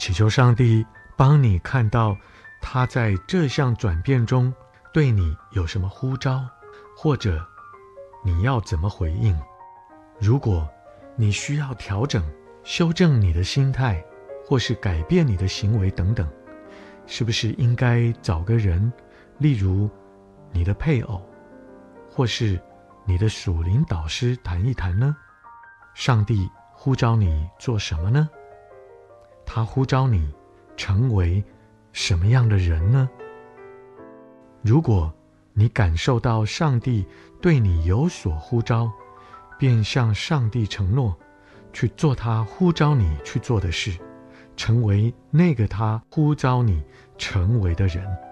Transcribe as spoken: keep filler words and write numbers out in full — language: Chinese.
祈求上帝帮你看到他在这项转变中对你有什么呼召，或者你要怎么回应。如果你需要调整、修正你的心态，或是改变你的行为等等，是不是应该找个人，例如你的配偶，或是你的属灵导师谈一谈呢？上帝呼召你做什么呢？他呼召你成为什么样的人呢？如果你感受到上帝对你有所呼召，便向上帝承诺，去做他呼召你去做的事，成为那个他呼召你成为的人。